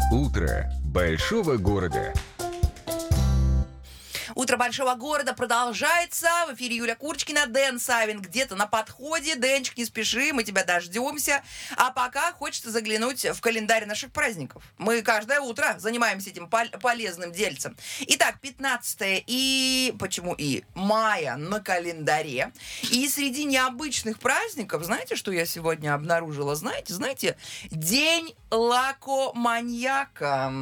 Утро большого города. Утро большого города продолжается. В эфире Юля Курочкина, Дэн Савин где-то на подходе. Дэнчик, не спеши, мы тебя дождемся. А пока хочется заглянуть в календарь наших праздников. Мы каждое утро занимаемся этим полезным дельцем. Итак, 15 мая на календаре. И среди необычных праздников, знаете, что я сегодня обнаружила? Знаете, День лакоманьяка.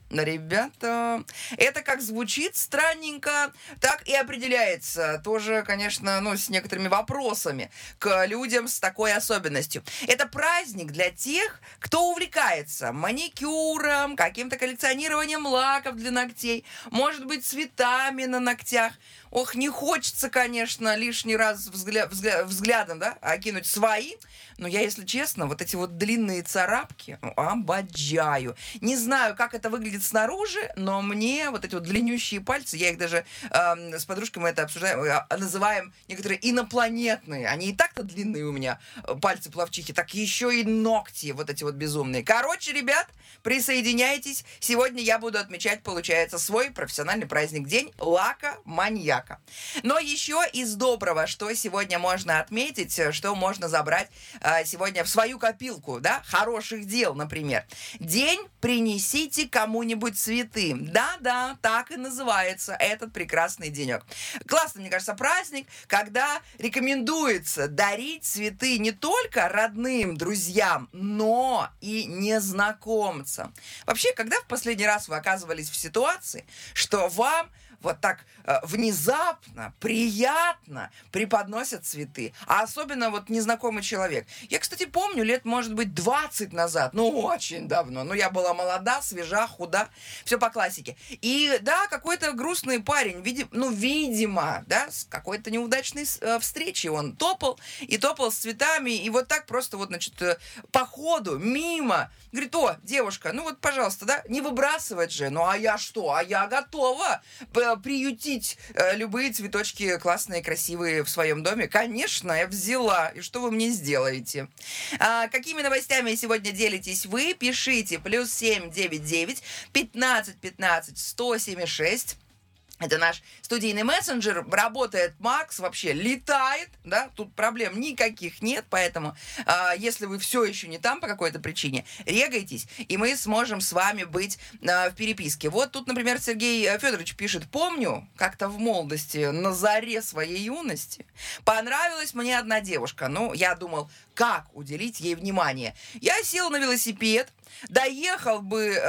Ребята, это как звучит странненько, так и определяется. Тоже, конечно, с некоторыми вопросами к людям с такой особенностью. Это праздник для тех, кто увлекается маникюром, каким-то коллекционированием лаков для ногтей, может быть, цветами на ногтях. Ох, не хочется, конечно, лишний раз взглядом, окинуть свои. Но я, если честно, вот эти вот длинные царапки обожаю. Не знаю, как это выглядит снаружи, но мне вот эти вот длиннющие пальцы, я их даже с подружкой мы это обсуждаем, называем некоторые инопланетные. Они и так-то длинные у меня, пальцы плавчихи, так еще и ногти вот эти вот безумные. Короче, ребят, присоединяйтесь. Сегодня я буду отмечать, получается, свой профессиональный праздник, День лакоманьяка. Но еще из доброго, что сегодня можно отметить, что можно забрать сегодня в свою копилку, хороших дел, например. День «Принесите кому-нибудь цветы». Да-да, так и называется этот прекрасный денек. Классный, мне кажется, праздник, когда рекомендуется дарить цветы не только родным, друзьям, но и незнакомцам. Вообще, когда в последний раз вы оказывались в ситуации, что вам вот так внезапно, приятно преподносят цветы, а особенно вот незнакомый человек. Я, кстати, помню, лет, может быть, 20 назад, очень давно, я была молода, свежа, худа, все по классике. И, какой-то грустный парень, видимо, с какой-то неудачной встречи он топал с цветами, и вот так просто по ходу, мимо, говорит: о, девушка, пожалуйста, не выбрасывать же, а я что, я готова приютить любые цветочки классные, красивые в своем доме. Конечно, я взяла. И что вы мне сделаете? Какими новостями сегодня делитесь вы? Пишите. +7 99 15 15 176. Это наш студийный мессенджер. Работает Макс, вообще летает, тут проблем никаких нет, поэтому если вы все еще не там по какой-то причине, регайтесь, и мы сможем с вами быть в переписке. Вот тут, например, Сергей Федорович пишет: помню, как-то в молодости, на заре своей юности, понравилась мне одна девушка. Я думал, как уделить ей внимание. Я сел на велосипед, доехал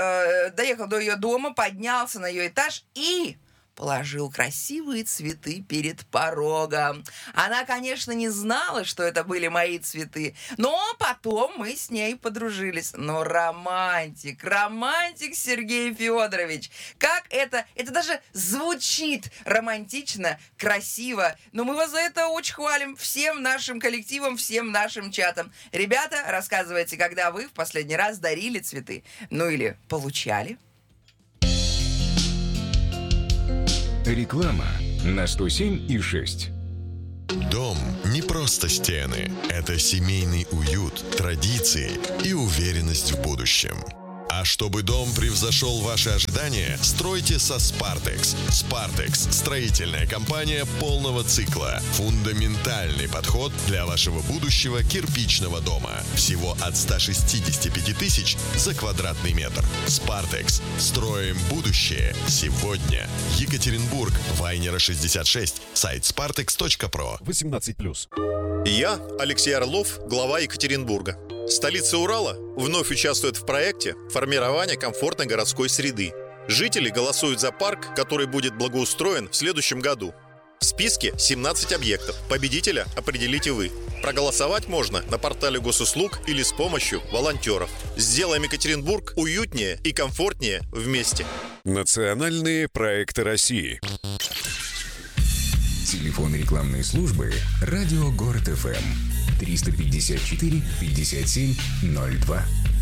до ее дома, поднялся на ее этаж и положил красивые цветы перед порогом. Она, конечно, не знала, что это были мои цветы, но потом мы с ней подружились. Но романтик Сергей Федорович. Как это даже звучит романтично, красиво. Но мы вас за это очень хвалим всем нашим коллективам, всем нашим чатам. Ребята, рассказывайте, когда вы в последний раз дарили цветы. Или получали. Реклама на 107,6. Дом не просто стены. Это семейный уют, традиции и уверенность в будущем. А чтобы дом превзошел ваши ожидания, стройте со Spartex. Spartex – строительная компания полного цикла. Фундаментальный подход для вашего будущего кирпичного дома. Всего от 165 тысяч за квадратный метр. Spartex. Строим будущее сегодня. Екатеринбург. Вайнера 66. Сайт spartex.pro. 18+. Я, Алексей Орлов, глава Екатеринбурга. Столица Урала вновь участвует в проекте формирования комфортной городской среды. Жители голосуют за парк, который будет благоустроен в следующем году. В списке 17 объектов. Победителя определите вы. Проголосовать можно на портале госуслуг или с помощью волонтеров. Сделаем Екатеринбург уютнее и комфортнее вместе. Национальные проекты России. Телефон рекламной службы «Радио Город ФМ» 354 57 02.